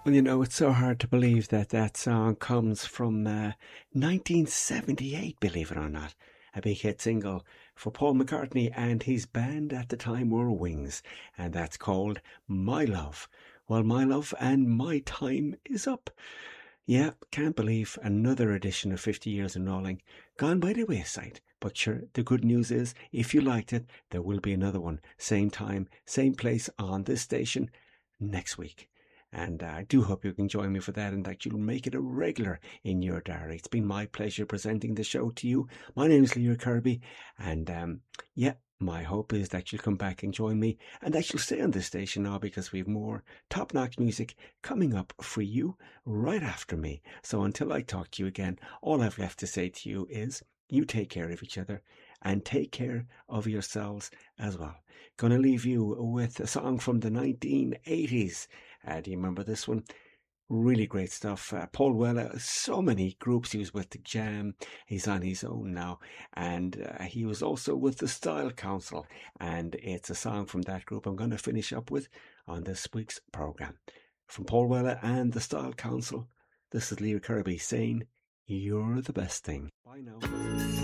Well, you know, it's so hard to believe that that song comes from 1978, believe it or not. A big hit single for Paul McCartney and his band at the time were Wings, and that's called My Love. Well, my love and my time is up. Yeah, can't believe another edition of 50 Years in Rolling gone by the wayside. But sure, the good news is, if you liked it, there will be another one. Same time, same place on this station next week. And I do hope you can join me for that and that you'll make it a regular in your diary. It's been my pleasure presenting the show to you. My name is Leo Kirby, and yeah, my hope is that you'll come back and join me and that you'll stay on this station now because we have more top-notch music coming up for you right after me. So until I talk to you again, all I've left to say to you is you take care of each other and take care of yourselves as well. Gonna leave you with a song from the 1980s. Do you remember this one? Really great stuff. Paul Weller, so many groups. He was with the Jam. He's on his own now. And he was also with the Style Council. And it's a song from that group I'm going to finish up with on this week's program. From Paul Weller and the Style Council, this is Leo Kirby saying, you're the best thing. Bye now.